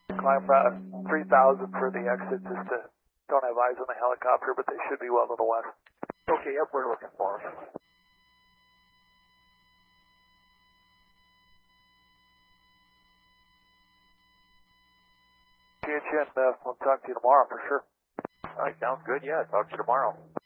Climb 3,000 for the exit, just to, don't have eyes on the helicopter, but they should be well to the west. Okay, yep, we're looking for them. We'll talk to you tomorrow for sure. All right, sounds good. Yeah, talk to you tomorrow.